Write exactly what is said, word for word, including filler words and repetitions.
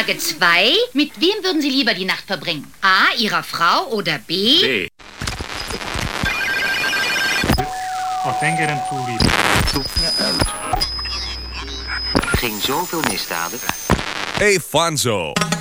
Frage zwei. Mit wem würden Sie lieber die Nacht verbringen? A, Ihrer Frau oder B? B. Wat denk je dan toe, lief? Ging zoveel misdaden. Hey Fanzo.